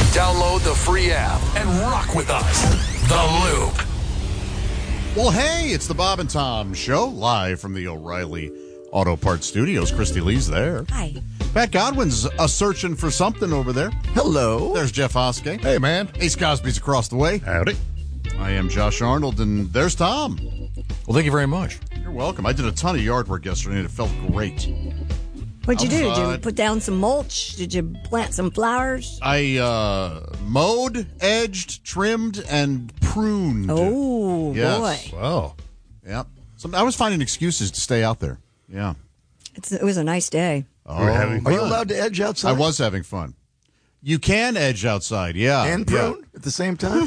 Download the free app and rock with us. The Loop. Well, hey, it's the Bob and Tom Show, live from the O'Reilly Auto Parts Studios. Christy Lee's there. Hi. Pat Godwin's searching for something over there. Hello. There's Jeff Hoskey. Hey, man. Ace Cosby's across the way. Howdy. I am Josh Arnold, and there's Tom. Well, thank you very much. You're welcome. I did a ton of yard work yesterday, and it felt great. What'd you do? Did you put down some mulch? Did you plant some flowers? I mowed, edged, trimmed, and pruned. Oh, Yes. boy. Wow. Yep. So I was finding excuses to stay out there. Yeah. It was a nice day. Are you allowed to edge outside? I was having fun. You can edge outside, yeah. And prune at the same time?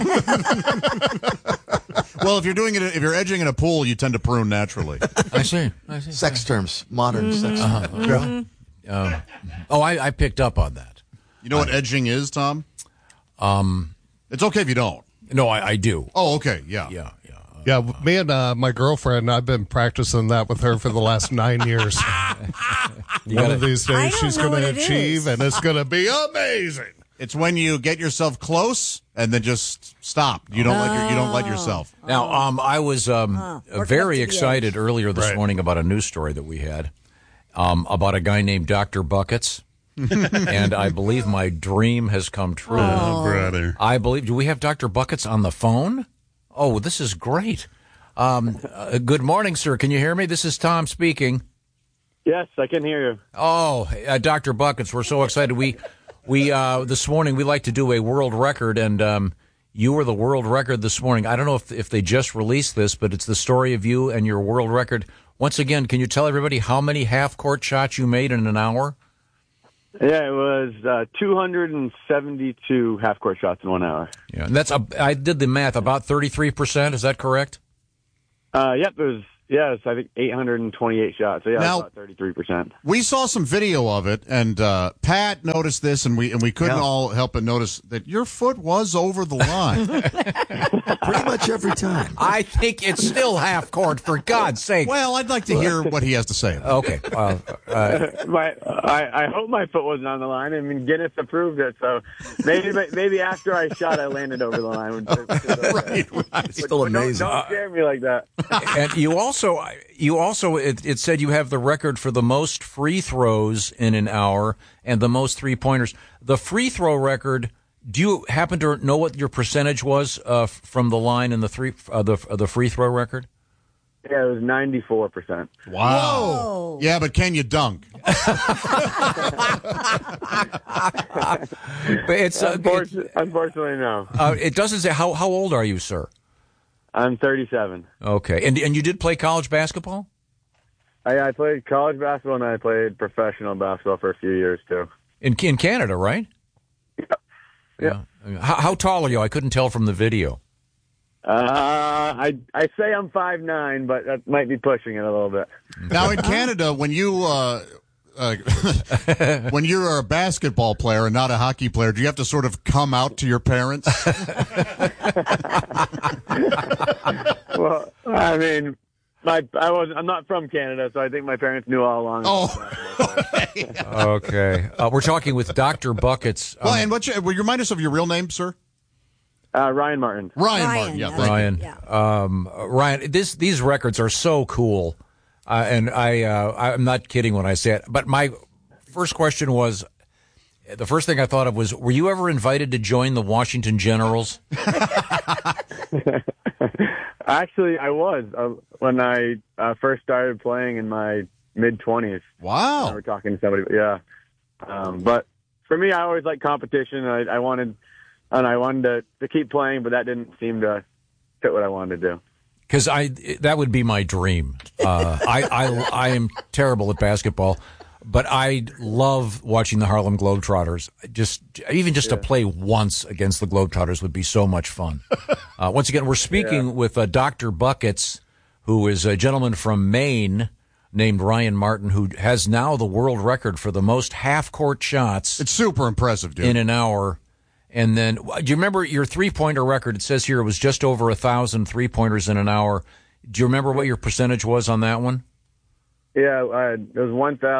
Well, if you're edging in a pool, you tend to prune naturally. I see. Sex terms. Modern sex terms. I picked up on that. You know what edging is, Tom? It's okay if you don't. No, I do. Oh, okay, yeah. Yeah, me and my girlfriend, I've been practicing that with her for the last 9 years. One of these I days don't she's know going what to it achieve, is. and it's going to be amazing. It's when you get yourself close and then just stop. You don't let yourself. Now, I was Working up very to the excited earlier this Right. morning about a news story that we had about a guy named Dr. Buckets. And I believe my dream has come true. Oh, brother. I believe. Do we have Dr. Buckets on the phone? Oh, this is great. Good morning, sir. Can you hear me? This is Tom speaking. Yes, I can hear you. Oh, Dr. Buckets, we're so excited. We this morning we like to do a world record, and you were the world record this morning. I don't know if they just released this, but it's the story of you and your world record. Once again, can you tell everybody how many half-court shots you made in an hour? Yeah, it was 272 half-court shots in 1 hour. Yeah, and I did the math. About 33%. Is that correct? Yep, it's I think 828 shots. So yeah, Now- about 33%. We saw some video of it, and Pat noticed this, and we couldn't all help but notice that your foot was over the line. Pretty much every time. I think it's still half-court, for God's sake. Well, I'd like to hear what he has to say. Okay. I hope my foot wasn't on the line. I mean, Guinness approved it, so maybe after I shot, I landed over the line. Right. It's still amazing. Don't scare me like that. And you also it said you have the record for the most free throws in an hour and the most three-pointers. The free throw record, do you happen to know what your percentage was from the line in the free throw record? Yeah, it was 94%. Wow. Whoa. Yeah, but can you dunk? It's Unfortunately, no. it doesn't say how old are you, sir? I'm 37. Okay, and you did play college basketball? I played college basketball and I played professional basketball for a few years too. In Canada, right? Yep. Yeah. How tall are you? I couldn't tell from the video. I say I'm 5'9", but that might be pushing it a little bit. Now, in Canada, when you when you're a basketball player and not a hockey player, do you have to sort of come out to your parents? Well, I mean, I'm not from Canada, so I think my parents knew all along. Oh, Okay. We're talking with Dr. Buckets. well, and will you remind us of your real name, sir? Ryan Martin. Ryan Martin. Yeah, thank you. Ryan. Yeah. Ryan, these records are so cool, and I'm not kidding when I say it. But my first question was, the first thing I thought of was, were you ever invited to join the Washington Generals? Actually, I was when I first started playing in my mid-20s. Wow. We were talking to somebody, yeah. But for me, I always liked competition. I wanted to keep playing, but that didn't seem to fit what I wanted to do. Because that would be my dream. I am terrible at basketball, but I love watching the Harlem Globetrotters. Just to play once against the Globetrotters would be so much fun. Once again, we're speaking with Dr. Buckets, who is a gentleman from Maine named Ryan Martin, who has now the world record for the most half-court shots. It's super impressive, dude. In an hour. And then, do you remember your three-pointer record? It says here it was just over 1,000 three-pointers in an hour. Do you remember what your percentage was on that one? Yeah, it was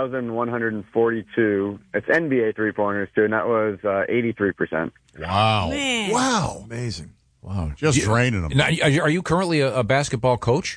1,142. It's NBA three-pointers, too, and that was 83%. Wow. Man. Wow. Amazing. Wow. Just draining them. Now, are you currently a basketball coach?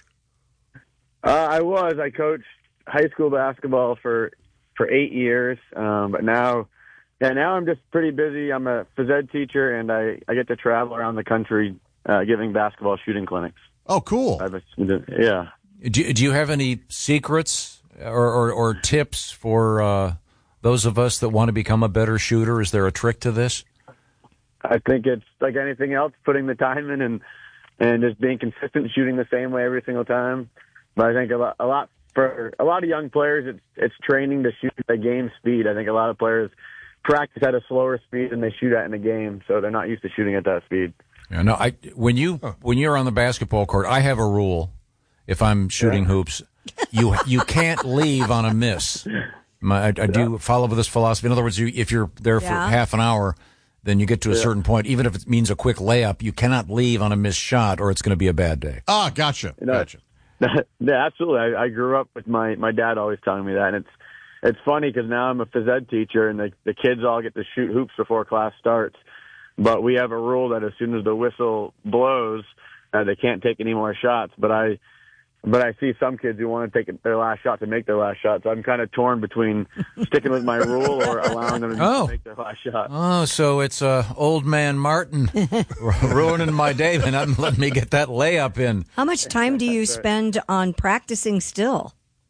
I was. I coached high school basketball for 8 years, but now I'm just pretty busy. I'm a phys ed teacher, and I get to travel around the country giving basketball shooting clinics. Oh, cool. Yeah. Do you have any secrets or tips for those of us that want to become a better shooter? Is there a trick to this? I think it's like anything else, putting the time in and just being consistent, shooting the same way every single time. But I think a lot for a lot of young players, it's training to shoot at game speed. I think a lot of players practice at a slower speed than they shoot at in a game, so they're not used to shooting at that speed. Yeah, no. When you're on the basketball court, I have a rule. If I'm shooting hoops, you can't leave on a miss. I do follow this philosophy. In other words, if you're there for half an hour, then you get to a certain point. Even if it means a quick layup, you cannot leave on a missed shot, or it's going to be a bad day. Ah, gotcha. Gotcha. Yeah, absolutely. I grew up with my dad always telling me that, and it's funny because now I'm a phys ed teacher, and the kids all get to shoot hoops before class starts. But we have a rule that as soon as the whistle blows, they can't take any more shots. But I see some kids who want to take their last shot to make their last shot. So I'm kind of torn between sticking with my rule or allowing them to make their last shot. Oh, so it's old man Martin ruining my day and not letting me get that layup in. How much time do you spend on practicing still?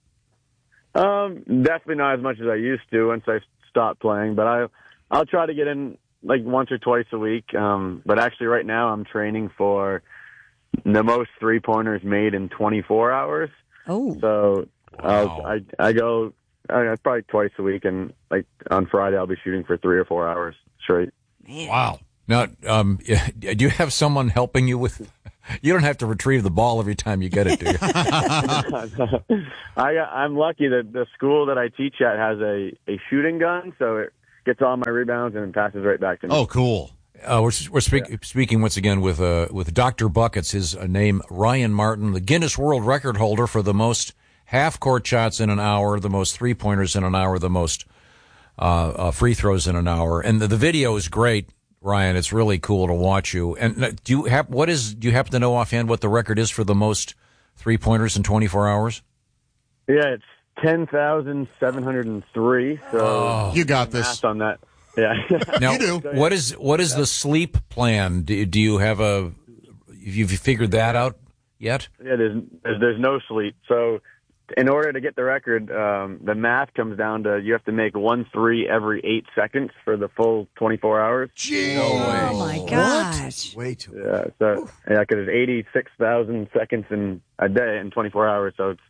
Definitely not as much as I used to once I stopped playing. But I'll try to get in like once or twice a week. But actually right now I'm training for the most three-pointers made in 24 hours. Oh. So Wow. I go probably twice a week, and like on Friday I'll be shooting for 3 or 4 hours straight. Man. Wow. Now, do you have someone helping you with... You don't have to retrieve the ball every time you get it, do you? I'm lucky that the school that I teach at has a shooting gun, so it gets all my rebounds and passes right back to me. Oh, cool. We're speaking once again with Dr. Buckets. His name, Ryan Martin, the Guinness World Record holder for the most half-court shots in an hour, the most three-pointers in an hour, the most free throws in an hour. And the video is great, Ryan. It's really cool to watch you. And do you happen to know offhand what the record is for the most three-pointers in 24 hours? Yeah, it's 10,703. So you got this. Math on that. Yeah. Now, You do. What is the sleep plan? Do you have have you figured that out yet? Yeah, there's no sleep. So in order to get the record, the math comes down to you have to make 1 3 every 8 seconds for the full 24 hours. Gee. Oh, my gosh. Way too. Yeah, so because it's 86,000 seconds in a day in 24 hours. So it's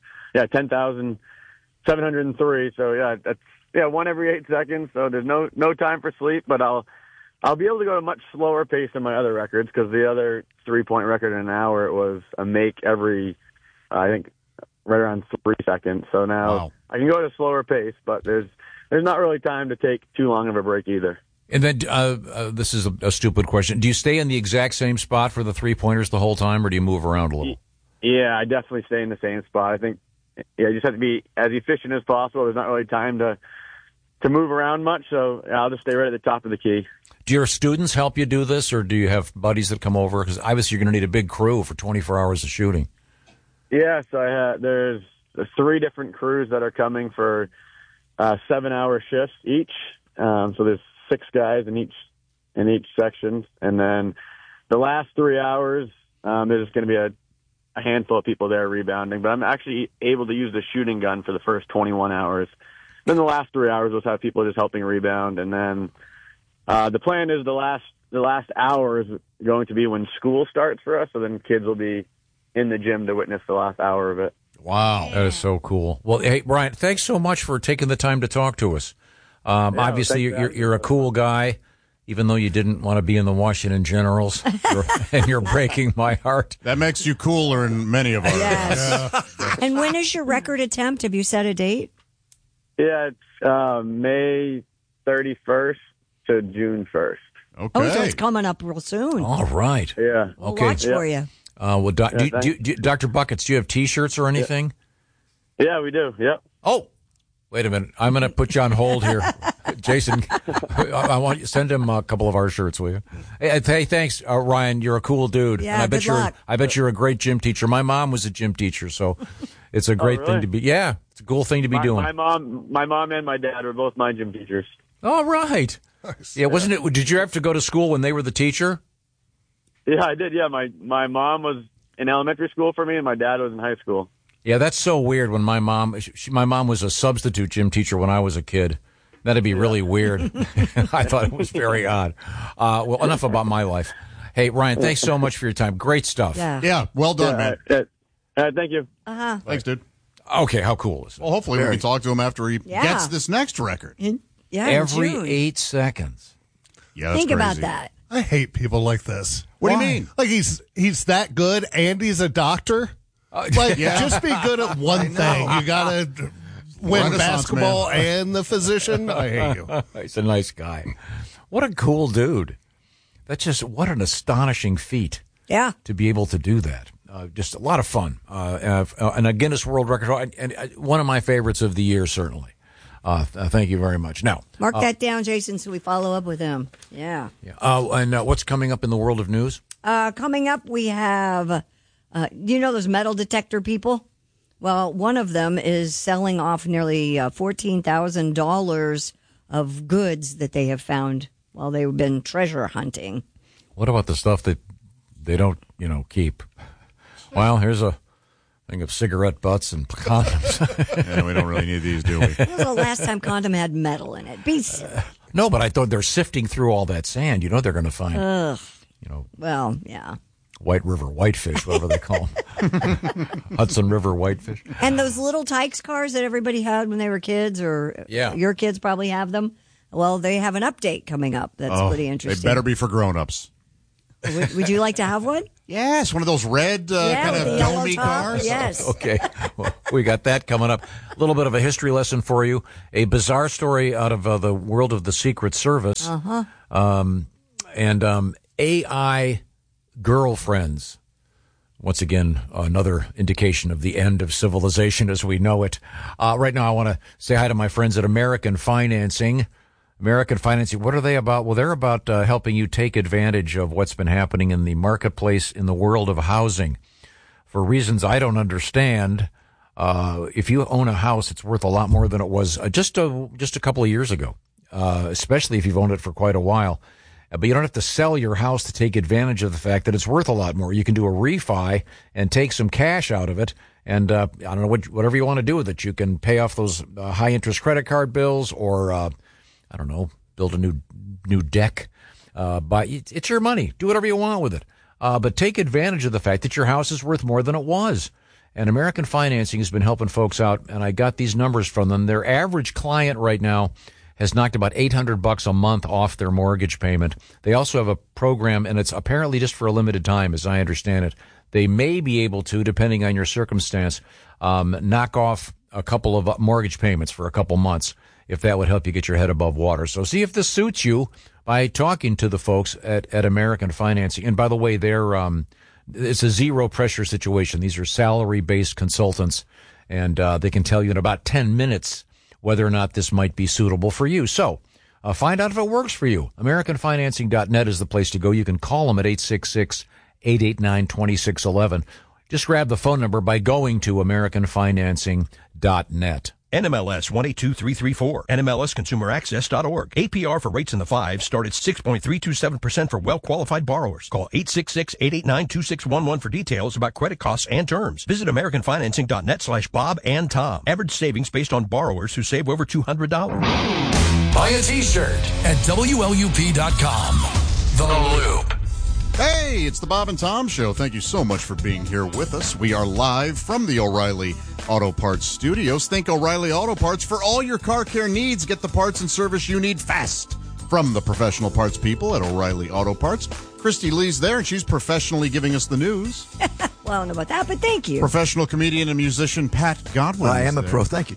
10,703. So that's 1 every 8 seconds. So there's no time for sleep, but I'll be able to go at a much slower pace than my other records because the other 3-point record in an hour was a make every I think right around 3 seconds. So now I can go at a slower pace, but there's not really time to take too long of a break either. And then this is a stupid question. Do you stay in the exact same spot for the three-pointers the whole time, or do you move around a little? Yeah, I definitely stay in the same spot. I think you just have to be as efficient as possible. There's not really time to move around much, so I'll just stay right at the top of the key. Do your students help you do this, or do you have buddies that come over? Because obviously you're going to need a big crew for 24 hours of shooting. Yeah, so there's 3 different crews that are coming for 7-hour shifts each. So there's 6 guys in each section, and then the last 3 hours there's just going to be a handful of people there rebounding. But I'm actually able to use the shooting gun for the first 21 hours. Then the last 3 hours we'll have people just helping rebound, and then the plan is the last hour is going to be when school starts for us. So then kids will be in the gym to witness the last hour of it. Wow, that is so cool. Well, hey, Brian, thanks so much for taking the time to talk to us. Obviously, you're a cool guy, even though you didn't want to be in the Washington Generals, and you're breaking my heart. That makes you cooler than many of us. Yes. And when is your record attempt? Have you set a date? Yeah, it's May 31st to June 1st. Okay. Oh, so it's coming up real soon. All right. Yeah. We'll Okay. watch for you. Well, Dr. Buckets, do you have T-shirts or anything? Yeah, we do. Yep. Oh, wait a minute. I'm going to put you on hold here. Jason, I want you to send him a couple of our shirts, will you? Hey, thanks, Ryan. You're a cool dude. Yeah, and I bet good luck. I bet you're a great gym teacher. My mom was a gym teacher, so it's a great thing to be. Yeah, it's a cool thing to be doing. My mom and my dad were both my gym teachers. All right. Yeah, wasn't it? Did you have to go to school when they were the teacher? Yeah, I did. Yeah, my mom was in elementary school for me, and my dad was in high school. Yeah, that's so weird. When my mom was a substitute gym teacher when I was a kid. That'd be really weird. I thought it was very odd. Well, enough about my life. Hey, Ryan, thanks so much for your time. Great stuff. Yeah, well done, man. Thank you. Thanks, dude. Okay, how cool is it? Well, hopefully we can talk to him after he gets this next record. Every June. 8 seconds. Yeah, that's Think about crazy. that. I hate people like this. What do you mean? Like he's that good and he's a doctor? Like, just be good at one thing. You got to win Renaissance basketball man. and the physician. I hate you. He's a nice guy. What a cool dude. What an astonishing feat. Yeah. To be able to do that. Just a lot of fun. And a Guinness World Record. And one of my favorites of the year, certainly. Thank you very much. Now, Mark that down, Jason, so we follow up with him. Yeah. And what's coming up in the world of news? Coming up, we have, those metal detector people? Well, one of them is selling off nearly $14,000 of goods that they have found while they've been treasure hunting. What about the stuff that they don't, keep? Well, here's a thing of cigarette butts and condoms. Yeah, we don't really need these, do we? When was the last time condom had metal in it? Be silly. No, but I thought they're sifting through all that sand. They're going to find, Well, yeah. White River whitefish, whatever they call them. Hudson River whitefish. And those little Tykes cars that everybody had when they were kids, or your kids probably have them. Well, they have an update coming up. That's pretty interesting. They better be for grown-ups. Would you like to have one? Yes, one of those red kind of domey cars. Yes. Okay. Well, we got that coming up. A little bit of a history lesson for you. A bizarre story out of the world of the Secret Service. AI girlfriends. Once again, another indication of the end of civilization as we know it. Right now, I want to say hi to my friends at American Financing. American Financing, what are they about? Well, they're about helping you take advantage of what's been happening in the marketplace in the world of housing. For reasons I don't understand, if you own a house, it's worth a lot more than it was just a couple of years ago, especially if you've owned it for quite a while. But you don't have to sell your house to take advantage of the fact that it's worth a lot more. You can do a refi and take some cash out of it. And I don't know, whatever you want to do with it. You can pay off those high-interest credit card bills or I don't know, build a new deck. But it's your money. Do whatever you want with it. But take advantage of the fact that your house is worth more than it was. And American Financing has been helping folks out, and I got these numbers from them. Their average client right now has knocked about $800 a month off their mortgage payment. They also have a program, and it's apparently just for a limited time, as I understand it. They may be able to, depending on your circumstance, knock off a couple of mortgage payments for a couple months, if that would help you get your head above water. So see if this suits you by talking to the folks at American Financing. And by the way, it's a zero pressure situation. These are salary-based consultants, and they can tell you in about 10 minutes whether or not this might be suitable for you. So find out if it works for you. AmericanFinancing.net is the place to go. You can call them at 866-889-2611. Just grab the phone number by going to AmericanFinancing.net. NMLS 182334, NMLSConsumerAccess.org. APR for rates in the 5s start at 6.327% for well-qualified borrowers. Call 866-889-2611 for details about credit costs and terms. Visit AmericanFinancing.net/Bob and Tom. Average savings based on borrowers who save over $200. Buy a t-shirt at WLUP.com. The Loop. Hey, it's the Bob and Tom Show. Thank you so much for being here with us. We are live from the O'Reilly Auto Parts Studios. Think O'Reilly Auto Parts for all your car care needs. Get the parts and service you need fast from the professional parts people at O'Reilly Auto Parts. Christy Lee's there, and she's professionally giving us the news. Well, I don't know about that, but thank you. Professional comedian and musician Pat Godwin. I am a pro. Thank you, Joe.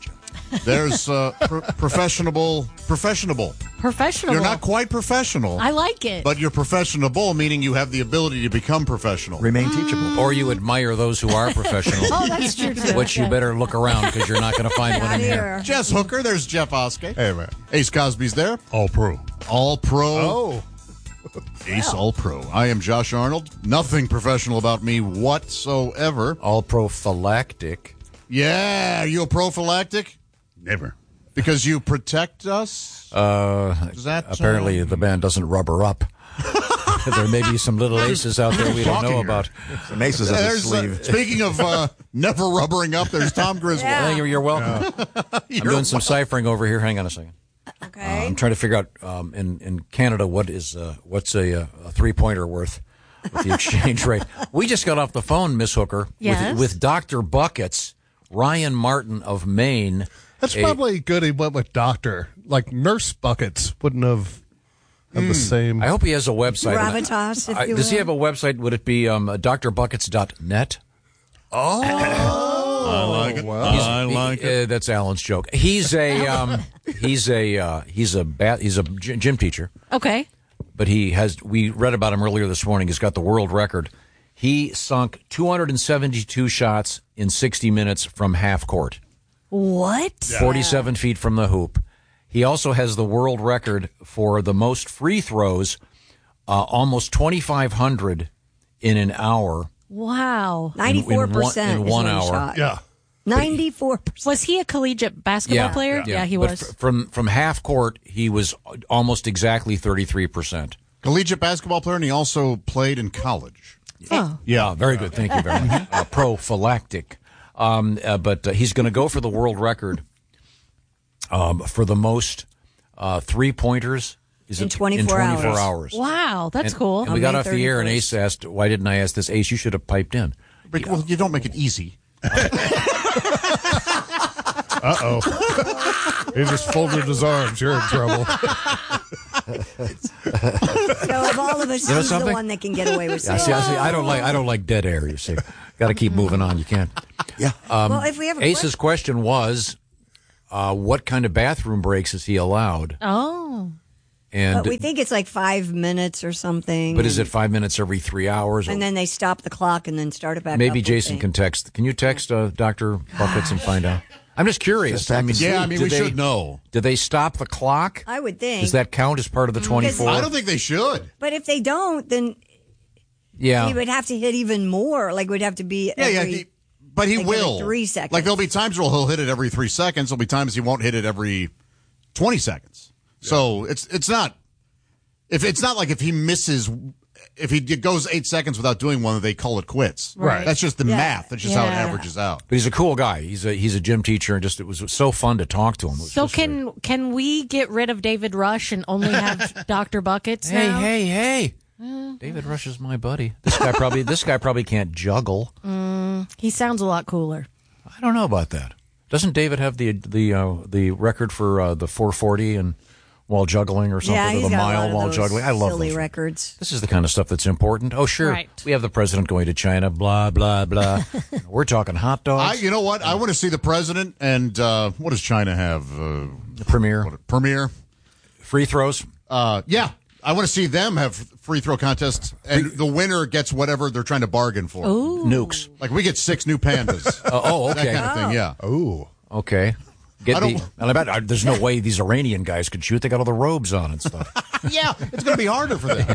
There's professional. You're not quite professional. I like it. But you're professionable, meaning you have the ability to become professional. Remain teachable. Or you admire those who are professional. Oh, that's true, too. Which you better look around because you're not going to find one in here. Jess Hooker, there's Jeff Oskey. Hey, man. Ace Cosby's there. All pro. All pro. Oh. Ace All Pro. I am Josh Arnold. Nothing professional about me whatsoever. All prophylactic. Yeah, are you a prophylactic? Never. Because you protect us? Is that, Apparently the band doesn't rubber up. There may be some little aces out there we don't know about. Some aces up his sleeve. Speaking of never rubbering up, there's Tom Griswold. Yeah. You're welcome. I'm doing some ciphering over here. Hang on a second. Okay. I'm trying to figure out in Canada what's a 3-pointer worth with the exchange rate. We just got off the phone, Miss Hooker, Yes? with Dr. Buckets, Ryan Martin of Maine. That's probably good he went with doctor. Like Nurse Buckets wouldn't have the same. I hope he has a website. Gravitas, if you Does he will. have a website? Would it be drbuckets.net? I like it. wow. I like it. That's Alan's joke. He's a gym teacher. Okay. But we read about him earlier this morning. He's got the world record. He sunk 272 shots in 60 minutes from half court. What? 47 feet from the hoop. He also has the world record for the most free throws, almost 2,500 in an hour. Wow. 94% in one is hour. shot. Yeah. 94%. Was he a collegiate basketball player? Yeah, he But was. from half court, he was almost exactly 33%. Collegiate basketball player, and he also played in college. Oh. Yeah, very good. Thank you very much. Prophylactic. But he's going to go for the world record for the most 3-pointers. In 24 hours. Wow, that's cool. And we got May off the air, and 31st. Ace asked, "Why didn't I ask this?" Ace, you should have piped in. Well, you don't make it easy. Uh-oh. He just folded his arms. You're in trouble. So of all of us, You know he's the something? one that can get away with I saying see. I don't like dead air. You see, got to keep moving on. You can't. Yeah. well, if we have a Ace's question was, what kind of bathroom breaks is he allowed? Oh. And but we think it's like 5 minutes or something. but is it 5 minutes every 3 hours? Or And then they stop the clock and then start it back up. maybe we Jason think. can text. Can you text Dr. Buckets and find out? I'm just curious. Just have to Yeah, I mean, do we they- should know. Do they stop the clock? I would think. Does that count as part of the 24? I don't think they should. But if they don't, then Yeah. he would have to hit even more. Like, it would have to be Yeah, every, but he like every will. 3 seconds. Like, there'll be times where he'll hit it every 3 seconds. There'll be times he won't hit it every 20 seconds. So it's not. If it's not like if he misses, if he goes 8 seconds without doing one, they call it quits. Right. That's just the Yeah. math. That's just how it Yeah. averages out. But he's a cool guy. He's a gym teacher, and just it was so fun to talk to him. It was So just can we get rid of David Rush and only have Dr. Buckets Hey, now? hey! David Rush is my buddy. This guy probably can't juggle. He sounds a lot cooler. I don't know about that. Doesn't David have the record for the 440 and while juggling or something, yeah, or he's the got a mile lot of while those juggling? I love silly those records. This is the kind of stuff that's important. Oh, sure. Right. We have the president going to China, blah, blah, blah. We're talking hot dogs. You know what? I want to see the president and what does China have? The premiere. Premier? Free throws. Yeah. I want to see them have free throw contests, and the winner gets whatever they're trying to bargain for. Nukes. Like we get 6 new pandas. Okay. That kind of thing, yeah. Ooh. Okay. And I bet there's no way these Iranian guys could shoot. They got all the robes on and stuff. Yeah, it's going to be harder for them.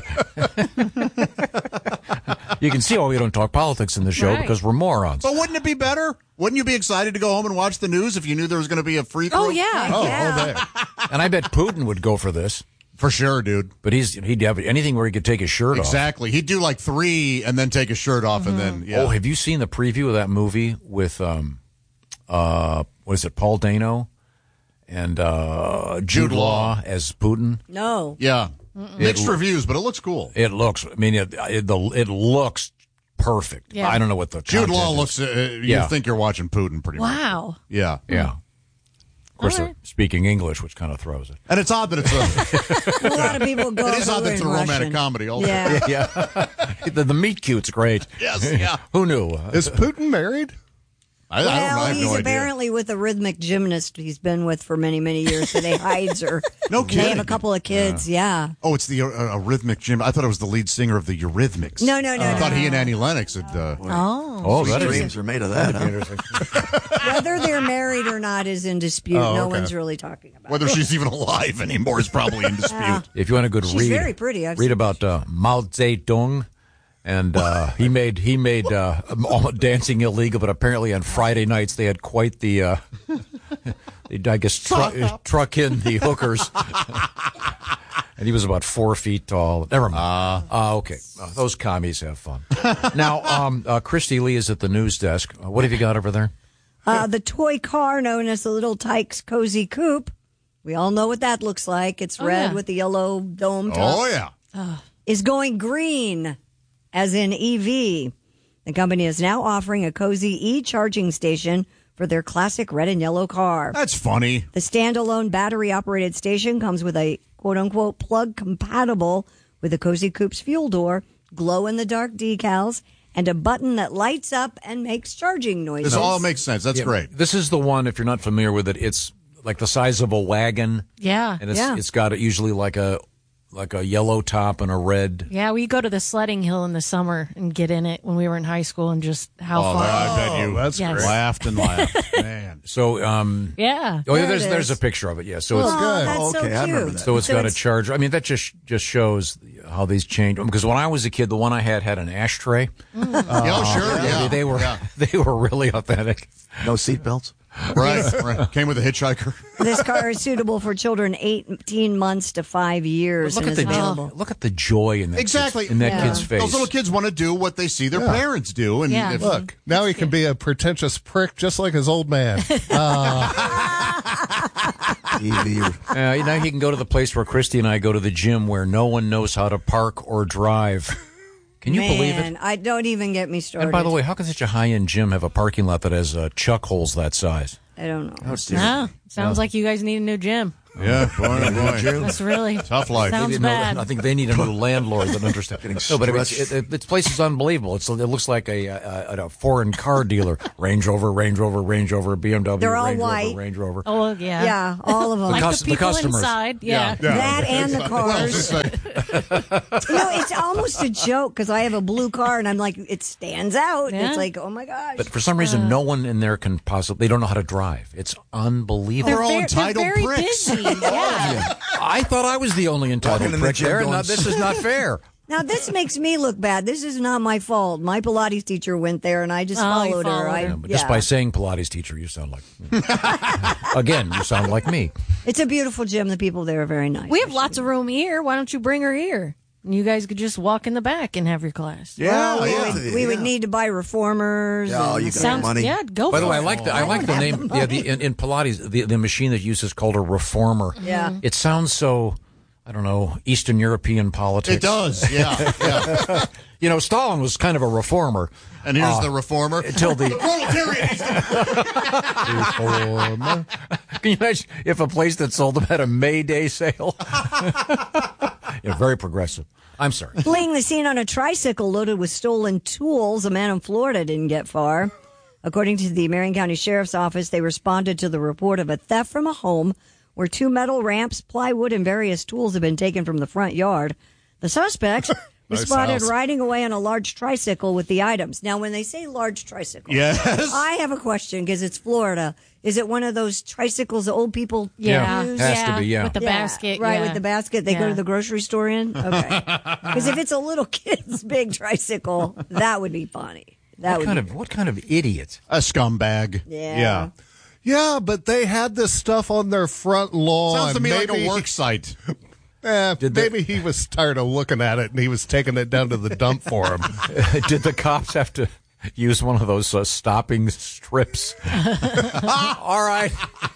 You can see why we don't talk politics in the show Right. because we're morons. But wouldn't it be better? Wouldn't you be excited to go home and watch the news if you knew there was going to be a free throw? Oh, yeah. Oh, there. And I bet Putin would go for this. For sure, dude. But he'd have anything where he could take his shirt off. Exactly. He'd do like 3 and then take his shirt off and then, yeah. Oh, have you seen the preview of that movie with what is it, Paul Dano and Jude Law as Putin? No. Yeah. Mixed reviews, but it looks cool. It looks. I mean, it looks perfect. Yeah. I don't know what the Jude content Law is. looks, you Yeah. think you're watching Putin pretty much. Wow. Yeah. Yeah. Of course, All they're right. speaking English, which kind of throws it. And it's odd that it's A lot of people go. it is odd that it's a in romantic Russian. comedy also. Yeah. Yeah, the meat cute's great. Yes, yeah. Who knew? Is Putin married? I don't know. I Well, have he's no idea. apparently with a rhythmic gymnast he's been with for many, many years. So they hides her. No They have kidding. a couple of kids. Yeah. Oh, it's the rhythmic gym. I thought it was the lead singer of the Eurythmics. No. I thought he and Annie Lennox had. Oh, that is Dreams are made of that. Huh? Whether they're married or not is in dispute. Oh, No okay. one's really talking about Whether it. she's even alive anymore is probably in dispute. If you want a good She's read, very pretty. I've read seen- about Mao Zedong. And he made dancing illegal, but apparently on Friday nights they had quite the, I guess, truck in the hookers. And he was about 4 feet tall. Never mind. Okay. Those commies have fun. Now, Christy Lee is at the news desk. What have you got over there? The toy car known as the Little Tykes Cozy Coupe. We all know what that looks like. It's red yeah. with the yellow dome top. Oh, yeah. Is going green, as in EV. The company is now offering a cozy e-charging station for their classic red and yellow car. That's funny. The standalone battery-operated station comes with a quote-unquote plug compatible with the Cozy Coupe's fuel door, glow-in-the-dark decals, and a button that lights up and makes charging noises. This all makes sense. That's great. This is the one, if you're not familiar with it, it's like the size of a wagon. Yeah. And Yeah. it's got usually like a yellow top and a red. Yeah, we go to the sledding hill in the summer and get in it when we were in high school and just how fun. I bet you that's Yes. great. laughed and laughed. Man. So, Yeah. oh yeah, There it there's a is. picture of it. Yeah, so Oh, it's good. that's so Okay, I remember cute. that. so it's got a it's- charger. I mean, that just shows how these change. Because when I was a kid, the one I had an ashtray. Sure. Yeah. They were Yeah. they were really authentic. No seatbelts. Right. Came with a hitchhiker. This car is suitable for children 18 months to 5 years. Look and at is the available. look at the joy in that Exactly. kid's, Yeah. kid's face. Those little kids want to do what they see their parents do. And Yeah. Look, now he can be a pretentious prick just like his old man. EV. Now he can go to the place where Christy and I go to the gym, where no one knows how to park or drive. Can you believe it? Man, I don't even get me started. And by the way, how can such a high-end gym have a parking lot that has chuck holes that size? I don't know. Yeah. Sounds like you guys need a new gym. Yeah, boy. That's really Tough life. Sounds No, bad. I think they need a new landlord that understands. No, but this place is unbelievable. It looks like a foreign car dealer. Range Rover, BMW, They're all Range white. Rover, Range Rover. Oh, yeah. Yeah, all of them. Like cus- the the people customers. inside. Yeah. That and the cars. It's almost a joke because I have a blue car and I'm like, it stands out. Yeah. It's like, oh my gosh. But for some reason, no one in there can possibly. They don't know how to drive. It's unbelievable. They're all They're entitled very pricks. busy. Yeah. I thought I was the only entitled Walking in the prick gym there. going, This is not fair. Now, this makes me look bad. This is not my fault. My Pilates teacher went there and I just Oh, you followed her. followed her. Yeah, but just by saying Pilates teacher, you sound like again. You sound like me. It's a beautiful gym. The people there are very nice. We have lots of room here. Why don't you bring her here? And you guys could just walk in the back and have your class. Yeah, We would need to buy reformers. Oh, and- you got money. Yeah, go By for the way, it. I like the name. Yeah, in Pilates, the machine that uses called a reformer. Yeah. It sounds so. I don't know, Eastern European politics. It does. Yeah. Yeah. You know, Stalin was kind of a reformer. And here's the reformer. Until the reformer. Can you imagine if a place that sold them had a May Day sale? Very progressive. I'm sorry. Fleeing the scene on a tricycle loaded with stolen tools, a man in Florida didn't get far. According to the Marion County Sheriff's Office, they responded to the report of a theft from a home where 2 metal ramps, plywood, and various tools had been taken from the front yard. The suspect was Nice spotted house. riding away on a large tricycle with the items. Now, when they say large tricycle, Yes. I have a question because it's Florida. Is it one of those tricycles that old people Yeah. use? Has to be, yeah. With the basket. Right, yeah. with the basket they go Yeah. to the grocery store in? Okay. Because if it's a little kid's big tricycle, that would be funny. That would be What kind of idiot? A scumbag. Yeah. Yeah, but they had this stuff on their front lawn. Sounds to me like Maybe a work site. maybe he was tired of looking at it and he was taking it down to the dump for him. Did the cops have to use one of those stopping strips? All right.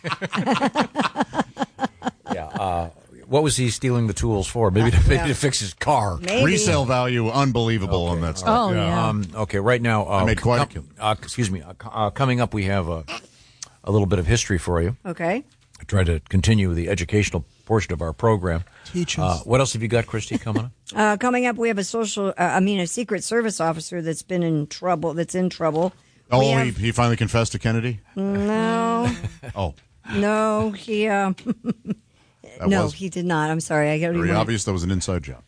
Yeah. What was he stealing the tools for? Maybe to fix his car. Maybe. Resale value unbelievable on that stuff. Oh, yeah. Okay, right now. I made quite a killing. excuse me. Coming up, we have a little bit of history for you. Okay. I try to continue the educational portion of our program. Teach us. What else have you got, Christy, coming up? Coming up, we have a Secret Service officer that's in trouble Oh, he finally confessed to Kennedy? No. Oh. No, he he did not. I'm sorry. I got very obvious that was an inside job.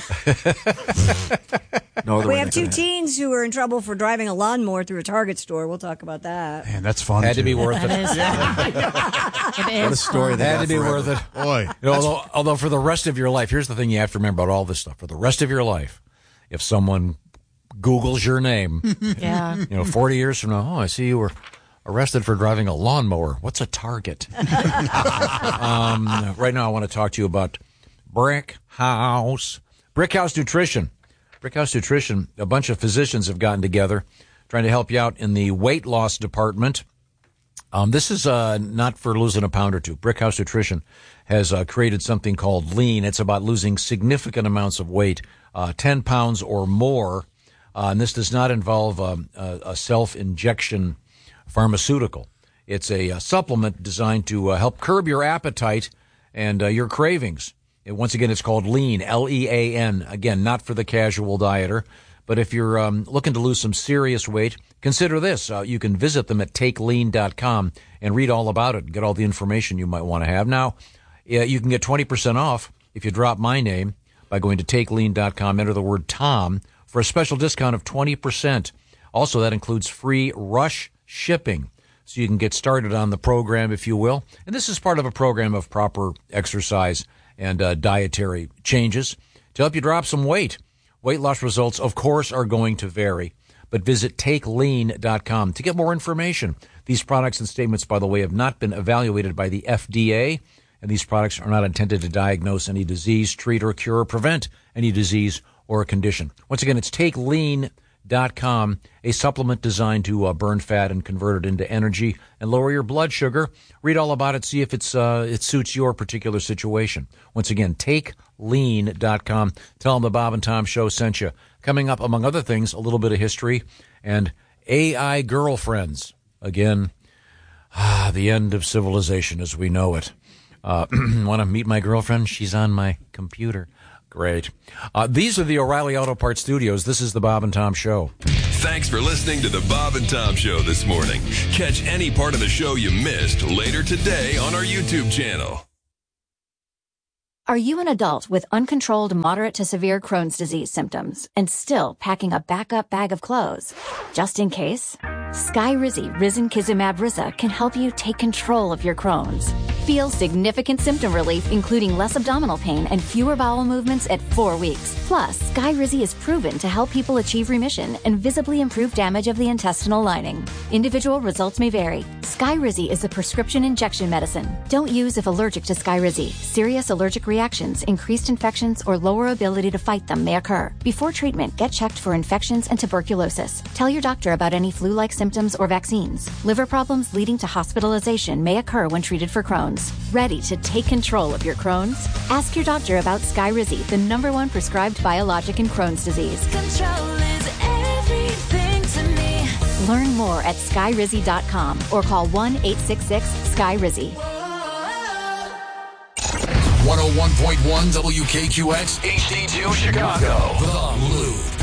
We have two teens who are in trouble for driving a lawnmower through a Target store. We'll talk about that. Man, that's fun. Had to be worth it. It What a is. story that Had to be worth it. Boy. Although for the rest of your life, here's the thing you have to remember about all this stuff. For the rest of your life, if someone Googles your name, Yeah. 40 years from now, I see you were arrested for driving a lawnmower. What's a Target? Right now, I want to talk to you about Brick House. Brick House Nutrition. Brick House Nutrition, a bunch of physicians have gotten together trying to help you out in the weight loss department. This is not for losing a pound or two. Brick House Nutrition has created something called Lean. It's about losing significant amounts of weight, 10 pounds or more. And this does not involve a self-injection pharmaceutical. It's a supplement designed to help curb your appetite and your cravings. Once again, it's called Lean, L-E-A-N. Again, not for the casual dieter. But if you're looking to lose some serious weight, consider this. You can visit them at takelean.com and read all about it, get all the information you might want to have. Now, you can get 20% off if you drop my name by going to takelean.com, enter the word Tom for a special discount of 20%. Also, that includes free rush shipping. So you can get started on the program, if you will. And this is part of a program of proper exercise and dietary changes to help you drop some weight. Weight loss results, of course, are going to vary, but visit takelean.com to get more information. These products and statements, by the way, have not been evaluated by the FDA, and these products are not intended to diagnose any disease, treat or cure, or prevent any disease or condition. Once again, it's takelean.com, a supplement designed to burn fat and convert it into energy and lower your blood sugar. Read all about it, see if it suits your particular situation. Once again, takelean.com. Tell them the Bob and Tom Show sent you. Coming up, among other things, a little bit of history and AI girlfriends. Again, the end of civilization as we know it. Want to meet my girlfriend? She's on my computer. Great. These are the O'Reilly Auto Parts Studios. This is the Bob and Tom Show. Thanks for listening to the Bob and Tom Show this morning. Catch any part of the show you missed later today on our YouTube channel. Are you an adult with uncontrolled moderate to severe Crohn's disease symptoms and still packing a backup bag of clothes? Just in case? Skyrizi Risankizumab Riza can help you take control of your Crohn's. Feel significant symptom relief, including less abdominal pain and fewer bowel movements at 4 weeks. Plus, Skyrizi is proven to help people achieve remission and visibly improve damage of the intestinal lining. Individual results may vary. Skyrizi is a prescription injection medicine. Don't use if allergic to Skyrizi. Serious allergic reactions, increased infections, or lower ability to fight them may occur. Before treatment, get checked for infections and tuberculosis. Tell your doctor about any flu-like symptoms or vaccines. Liver problems leading to hospitalization may occur when treated for Crohn's. Ready to take control of your Crohn's? Ask your doctor about Skyrizi, the #1 prescribed biologic in Crohn's disease. Control is everything to me. Learn more at skyrizi.com or call 1-866-SKYRIZI. 101.1 WKQX HD2 Chicago. The Loop.